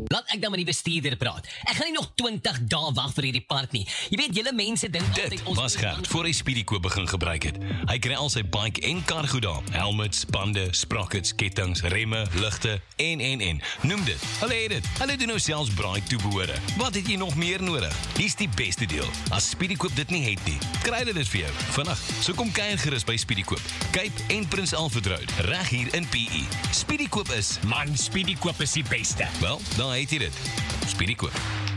Laat ek dan met die bestuurder praat. Ek gaan nie nog 20 dae wag vir hierdie part nie. Jy weet, julle mense dink Dit was Gert voor hy Speedykoop begin gebruik het. Hy kry al sy bike en kar goed daar. Helmets, bande, sprockets, kettings, remme, ligte en. Noem dit. Hulle het dit. Hulle doen nou selfs braai toebehore. Wat het jy nog meer nodig? Hier's die beste deel. As Speedykoop dit nie het nie, kry hulle dit vir jou. Vandag, so kom kuier gerus by Speedykoop. Cape en Prins Alfred Road, reg hier in PE. Speedykoop is, Man, Speedykoop is die beste. wel, daar het jy dit. Speedykoop.